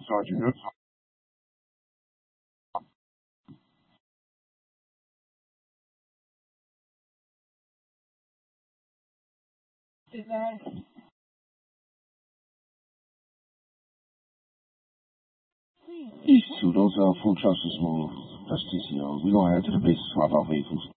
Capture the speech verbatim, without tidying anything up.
Sergeant. East two, those uh, food trucks are smooth. That's T C O. We gonna head to the base to swap out vehicles.